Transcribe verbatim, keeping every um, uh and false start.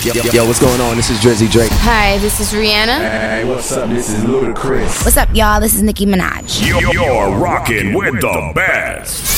Yo, yo, yo, what's going on? This is Drizzy Drake. Hi, this is Rihanna. Hey, what's up? This is Ludacris. What's up, y'all? This is Nicki Minaj. You're rocking with the best.